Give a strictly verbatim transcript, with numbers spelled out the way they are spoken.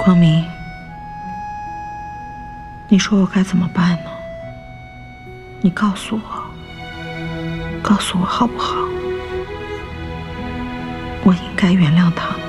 光明，你说我该怎么办呢？你告诉我，告诉我好不好？我应该原谅他吗？